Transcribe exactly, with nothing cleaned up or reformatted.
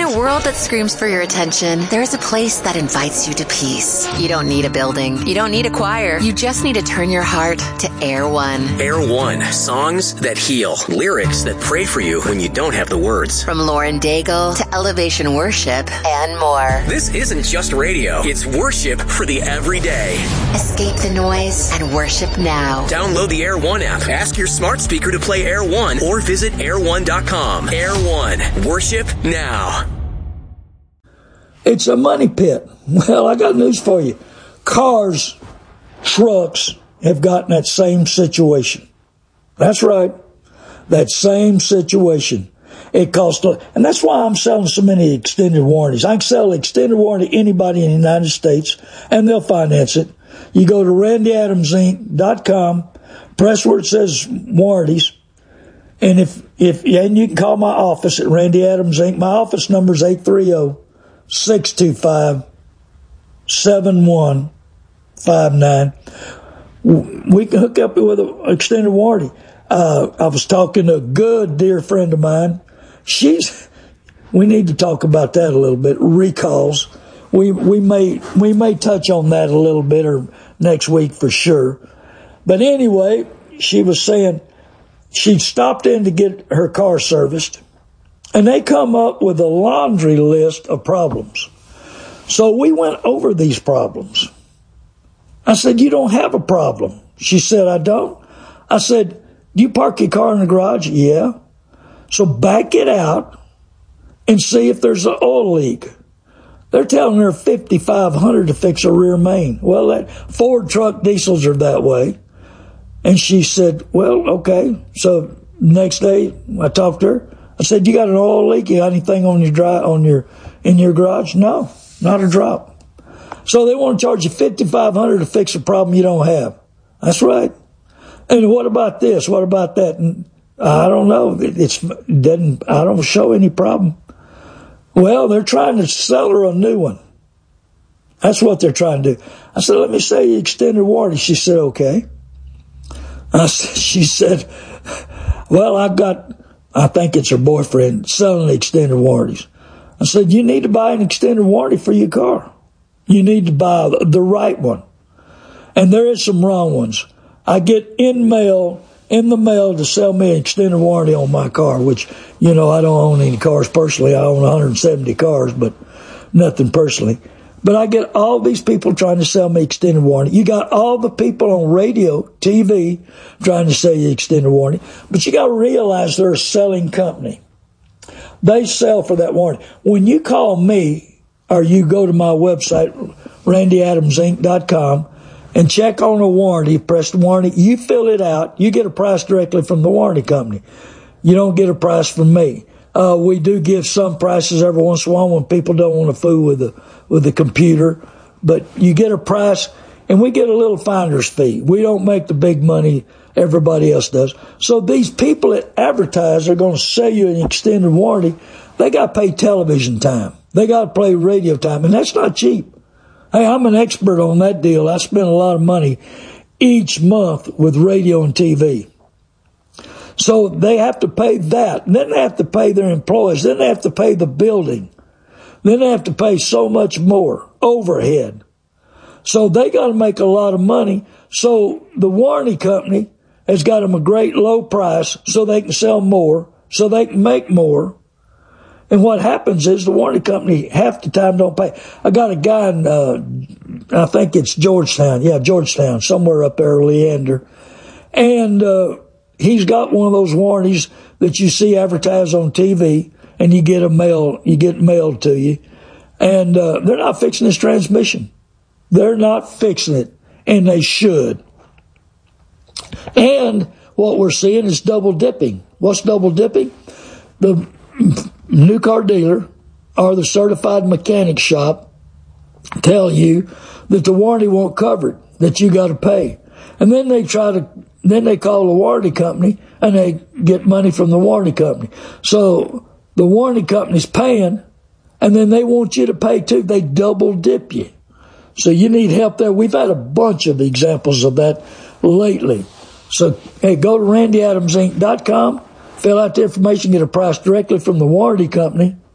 a world that screams for your attention, there's a place that invites you to peace. You don't need a building. You don't need a choir. You just need to turn your heart to Air One. Air One. Songs that heal. Lyrics that pray for you when you don't have the words. From Lauren Daigle to Elevation Worship and more. This isn't just radio. It's worship for the everyday. Escape the noise and worship now. Download the Air One app. Ask your smart speaker to play Air One or visit air one dot com. Air One. Worship now. It's a money pit. Well, I got news for you. Cars, trucks have gotten that same situation. That's right. That same situation. It costs, and that's why I'm selling so many extended warranties. I can sell extended warranty to anybody in the United States, and they'll finance it. You go to randy adams inc dot com, press where it says warranties, and if if and you can call my office at Randy Adams Incorporated. My office number is eight three zero, six two five, seven one five nine. We can hook up with an extended warranty. Uh, I was talking to a good dear friend of mine. She's, we need to talk about that a little bit. Recalls. We, we may, we may touch on that a little bit or next week for sure. But anyway, she was saying she stopped in to get her car serviced, and they come up with a laundry list of problems. So we went over these problems. I said, you don't have a problem. She said, I don't. I said, do you park your car in the garage? Yeah. So back it out and see if there's an oil leak. They're telling her fifty-five hundred dollars to fix a rear main. Well, that Ford truck diesels are that way. And she said, well, okay. So next day I talked to her. I said, you got an oil leak? You got anything on your dry, on your, in your garage? No, not a drop. So they want to charge you fifty-five hundred dollars to fix a problem you don't have. That's right. And what about this? What about that? And I don't know. It's doesn't. I don't show any problem. Well, they're trying to sell her a new one. That's what they're trying to do. I said, let me say you extended warranty. She said, okay. I, she said, well, I've got, I think it's her boyfriend selling extended warranties. I said, you need to buy an extended warranty for your car. You need to buy the right one. And there is some wrong ones. I get in mail, in the mail to sell me an extended warranty on my car, which, you know, I don't own any cars personally. I own one hundred seventy cars, but nothing personally. But I get all these people trying to sell me extended warranty. You got all the people on radio, T V, trying to sell you extended warranty. But you got to realize they're a selling company. They sell for that warranty. When you call me or you go to my website, randy adams inc dot com, and check on a warranty, press the warranty, you fill it out, you get a price directly from the warranty company. You don't get a price from me. Uh, we do give some prices every once in a while when people don't want to fool with the, with the computer, but you get a price, and we get a little finder's fee. We don't make the big money everybody else does. So these people that advertise are going to sell you an extended warranty. They got to pay television time. They got to pay radio time, and that's not cheap. Hey, I'm an expert on that deal. I spend a lot of money each month with radio and T V. So they have to pay that. Then they have to pay their employees. Then they have to pay the building. Then they have to pay so much more overhead. So they got to make a lot of money. So the warranty company has got them a great low price so they can sell more, so they can make more. And what happens is the warranty company half the time don't pay. I got a guy in, uh, I think it's Georgetown. Yeah, Georgetown, somewhere up there, Leander. And, uh, he's got one of those warranties that you see advertised on T V and you get a mail, you get mailed to you. And, uh, they're not fixing this transmission. They're not fixing it. And they should. And what we're seeing is double dipping. What's double dipping? The new car dealer or the certified mechanic shop tell you that the warranty won't cover it, that you got to pay. And then they try to, then they call the warranty company and they get money from the warranty company. So the warranty company's paying and then they want you to pay too. They double dip you. So you need help there. We've had a bunch of examples of that lately. So, hey, go to randy adams inc dot com. Fill out the information, get a price directly from the warranty company,